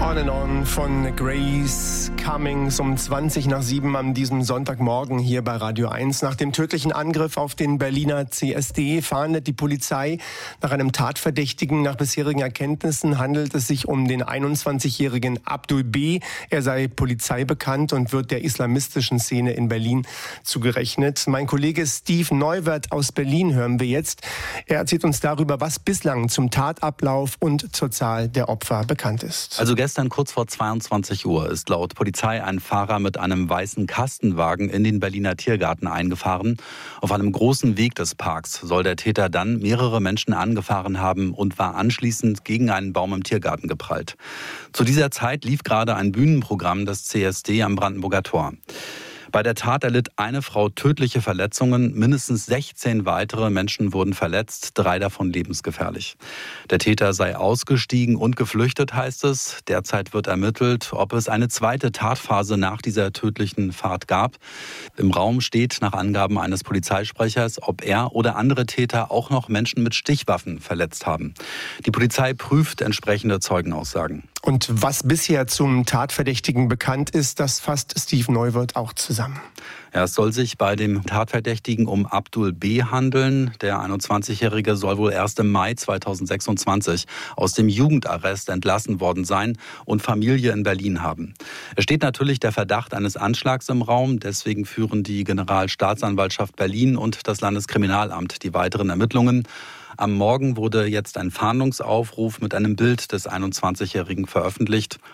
On and On von Grace Cummings um 7:20 an diesem Sonntagmorgen hier bei Radio 1. Nach dem tödlichen Angriff auf den Berliner CSD fahndet die Polizei nach einem Tatverdächtigen. Nach bisherigen Erkenntnissen handelt es sich um den 21-jährigen Abdul B. Er sei polizeibekannt und wird der islamistischen Szene in Berlin zugerechnet. Mein Kollege Steve Neuwirth aus Berlin hören wir jetzt. Er erzählt uns darüber, was bislang zum Tatablauf und zur Zahl der Opfer bekannt ist. Also gestern kurz vor 22 Uhr ist laut Polizei ein Fahrer mit einem weißen Kastenwagen in den Berliner Tiergarten eingefahren. Auf einem großen Weg des Parks soll der Täter dann mehrere Menschen angefahren haben und war anschließend gegen einen Baum im Tiergarten geprallt. Zu dieser Zeit lief gerade ein Bühnenprogramm des CSD am Brandenburger Tor. Bei der Tat erlitt eine Frau tödliche Verletzungen, mindestens 16 weitere Menschen wurden verletzt, 3 davon lebensgefährlich. Der Täter sei ausgestiegen und geflüchtet, heißt es. Derzeit wird ermittelt, ob es eine zweite Tatphase nach dieser tödlichen Fahrt gab. Im Raum steht nach Angaben eines Polizeisprechers, ob er oder andere Täter auch noch Menschen mit Stichwaffen verletzt haben. Die Polizei prüft entsprechende Zeugenaussagen. Und was bisher zum Tatverdächtigen bekannt ist, das fasst Steve Neuwirth auch zusammen. Ja, es soll sich bei dem Tatverdächtigen um Abdul B. handeln. Der 21-Jährige soll wohl erst im Mai 2026 aus dem Jugendarrest entlassen worden sein und Familie in Berlin haben. Es steht natürlich der Verdacht eines Anschlags im Raum. Deswegen führen die Generalstaatsanwaltschaft Berlin und das Landeskriminalamt die weiteren Ermittlungen. Am Morgen wurde jetzt ein Fahndungsaufruf mit einem Bild des 21-Jährigen veröffentlicht.